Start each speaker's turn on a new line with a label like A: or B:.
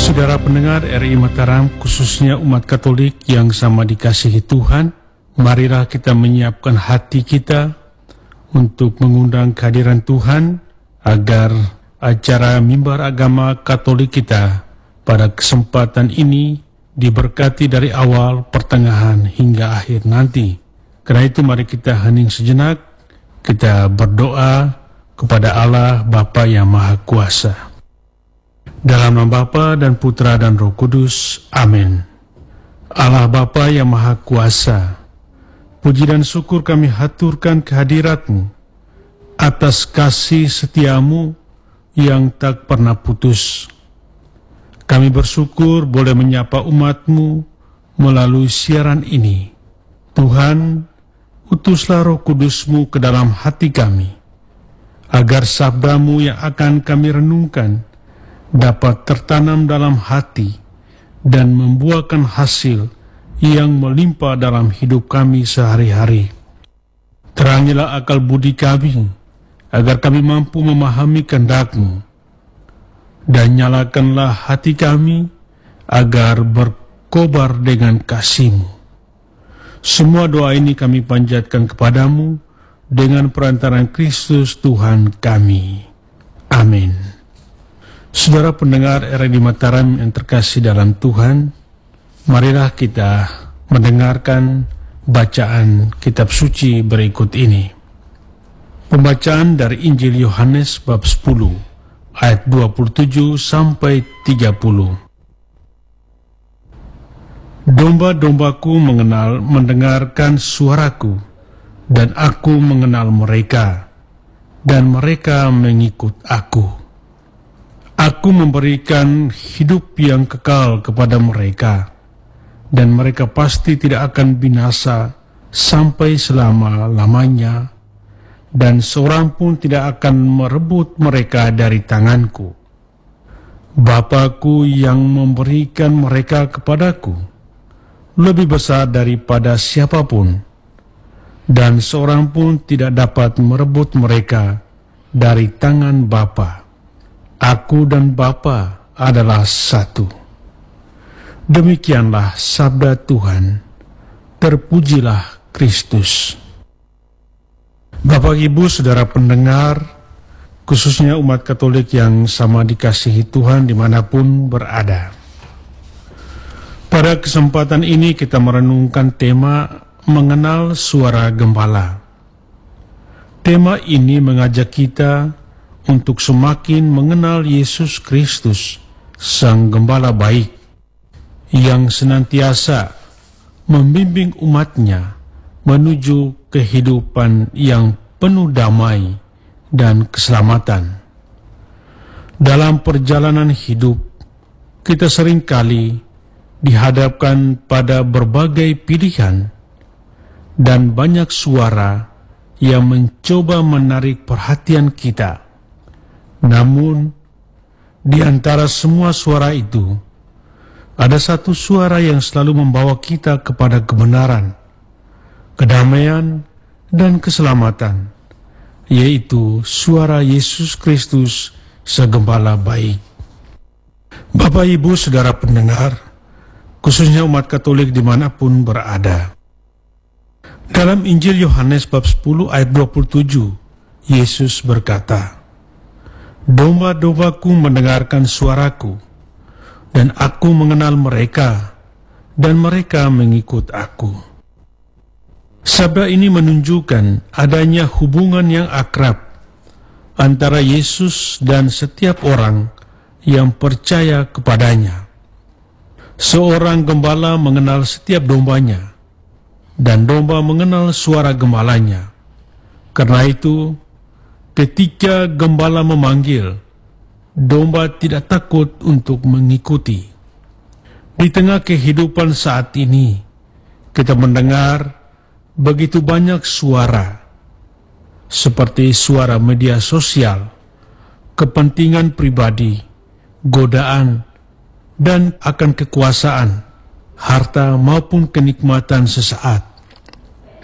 A: Saudara pendengar RI Mataram, khususnya umat Katolik yang sama dikasihi Tuhan, marilah kita menyiapkan hati kita untuk mengundang kehadiran Tuhan agar acara mimbar agama Katolik kita pada kesempatan ini diberkati dari awal, pertengahan, hingga akhir nanti. Karena itu mari kita hening sejenak, kita berdoa kepada Allah Bapa yang Maha Kuasa. Dalam nama Bapa dan Putra dan Roh Kudus. Amin. Allah Bapa yang Maha Kuasa, puji dan syukur kami haturkan kehadirat-Mu atas kasih setiamu yang tak pernah putus. Kami bersyukur boleh menyapa umat-Mu melalui siaran ini. Tuhan, utuslah Roh Kudus-Mu ke dalam hati kami, agar sabda-Mu yang akan kami renungkan dapat tertanam dalam hati dan membuahkan hasil yang melimpah dalam hidup kami sehari-hari. Terangilah akal budi kami, agar kami mampu memahami kehendak-Mu, dan nyalakanlah hati kami agar berkobar dengan kasih-Mu. Semua doa ini kami panjatkan kepadamu dengan perantaraan Kristus Tuhan kami. Amin. Saudara pendengar RI Mataram yang terkasih dalam Tuhan, marilah kita mendengarkan bacaan kitab suci berikut ini. Pembacaan dari Injil Yohanes bab 10 ayat 27 sampai 30. Domba-dombaku mendengarkan suaraku, dan aku mengenal mereka, dan mereka mengikut aku. Aku memberikan hidup yang kekal kepada mereka, dan mereka pasti tidak akan binasa sampai selama-lamanya, dan seorang pun tidak akan merebut mereka dari tanganku. Bapa-Ku yang memberikan mereka kepadaku lebih besar daripada siapapun, dan seorang pun tidak dapat merebut mereka dari tangan Bapa. Aku dan Bapa adalah satu. Demikianlah sabda Tuhan. Terpujilah Kristus. Bapak Ibu saudara pendengar, khususnya umat Katolik yang sama dikasihi Tuhan dimanapun berada. Pada kesempatan ini kita merenungkan tema mengenal suara gembala. Tema ini mengajak kita untuk semakin mengenal Yesus Kristus, Sang Gembala baik, yang senantiasa membimbing umat-Nya menuju kehidupan yang penuh damai dan keselamatan. Dalam perjalanan hidup, kita seringkali dihadapkan pada berbagai pilihan dan banyak suara yang mencoba menarik perhatian kita. Namun, di antara semua suara itu, ada satu suara yang selalu membawa kita kepada kebenaran, kedamaian, dan keselamatan, yaitu suara Yesus Kristus, Sang Gembala baik. Bapak, Ibu, saudara pendengar, khususnya umat Katolik dimanapun berada. Dalam Injil Yohanes bab 10 ayat 27, Yesus berkata, "Domba-dombaku mendengarkan suaraku, dan aku mengenal mereka, dan mereka mengikut aku." Sabda ini menunjukkan adanya hubungan yang akrab antara Yesus dan setiap orang yang percaya kepadanya. Seorang gembala mengenal setiap dombanya, dan domba mengenal suara gembalanya. Karena itu, ketika gembala memanggil, domba tidak takut untuk mengikuti. Di tengah kehidupan saat ini, kita mendengar begitu banyak suara, seperti suara media sosial, kepentingan pribadi, godaan, dan akan kekuasaan, harta maupun kenikmatan sesaat.